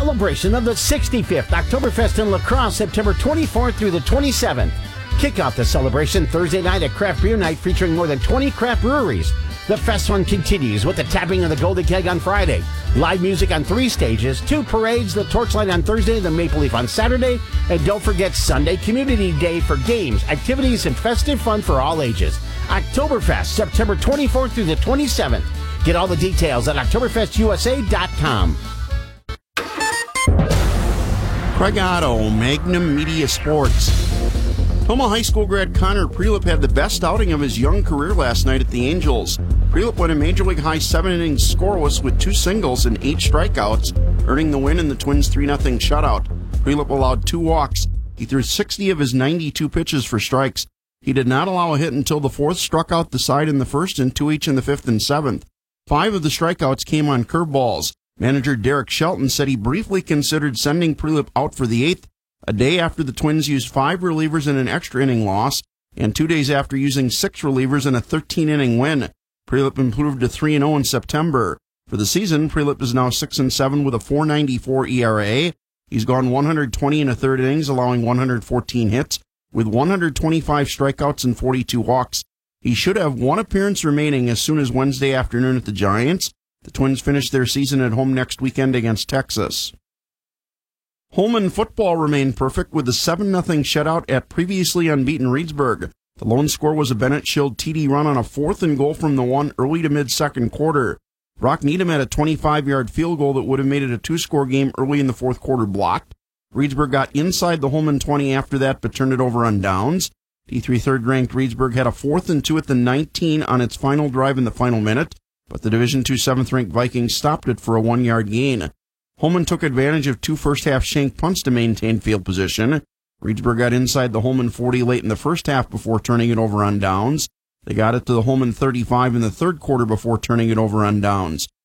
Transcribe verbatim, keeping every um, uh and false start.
celebration of the sixty-fifth Oktoberfest in La Crosse, September twenty-fourth through the twenty-seventh. Kick off the celebration Thursday night at Craft Beer Night featuring more than twenty craft breweries. The fest fun continues with the tapping of the Golden Keg on Friday, live music on three stages, two parades, the Torchlight on Thursday, the Maple Leaf on Saturday, and don't forget Sunday Community Day for games, activities, and festive fun for all ages. Oktoberfest, September twenty-fourth through the twenty-seventh. Get all the details at oktoberfest u s a dot com. Craig Otto, Magnum Media Sports. Toma High School grad Connor Prelip had the best outing of his young career last night at the Angels. Prelip went a Major League high seven-inning scoreless with two singles and eight strikeouts, earning the win in the Twins' three nothing shutout. Prelip allowed two walks. He threw sixty of his ninety-two pitches for strikes. He did not allow a hit until the fourth, struck out the side in the first and two each in the fifth and seventh. Five of the strikeouts came on curveballs. Manager Derek Shelton said he briefly considered sending Prelip out for the eighth, a day after the Twins used five relievers in an extra inning loss, and two days after using six relievers in a thirteen-inning win. Prelip improved to three and oh in September. For the season, Prelip is now six and seven with a four ninety-four E R A. He's gone one hundred twenty and a third innings, allowing one hundred fourteen hits, with one hundred twenty-five strikeouts and forty-two walks. He should have one appearance remaining as soon as Wednesday afternoon at the Giants. The Twins finish their season at home next weekend against Texas. Holmen football remained perfect with a seven nothing shutout at previously unbeaten Reedsburg. The lone score was a Bennett Schild T D run on a fourth and goal from the one early to mid-second quarter. Brock Needham had a twenty-five-yard field goal that would have made it a two-score game early in the fourth quarter blocked. Reedsburg got inside the Holmen twenty after that, but turned it over on downs. D three third-ranked Reedsburg had a fourth and two at the nineteen on its final drive in the final minute, but the Division two seventh-ranked Vikings stopped it for a one-yard gain. Holmen took advantage of two first-half shank punts to maintain field position. Reedsburg got inside the Holmen forty late in the first half before turning it over on downs. They got it to the Holmen thirty-five in the third quarter before turning it over on downs.